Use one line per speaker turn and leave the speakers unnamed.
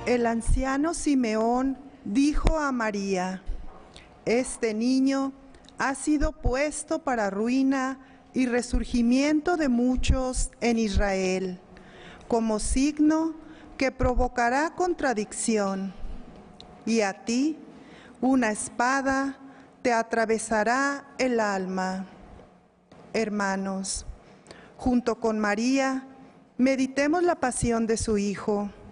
El anciano Simeón dijo a María: este niño ha sido puesto para ruina y resurgimiento de muchos en Israel, como signo que provocará contradicción. Y a ti, una espada te atravesará el alma. Hermanos, junto con María, meditemos la pasión de su Hijo.